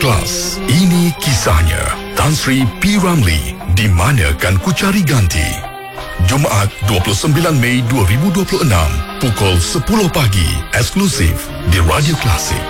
Kelas. Ini kisahnya Tan Sri P. Ramlee. Di mana kan ku cari ganti? Jumaat 29 Mei 2026 pukul 10 pagi eksklusif di Radio Klasik.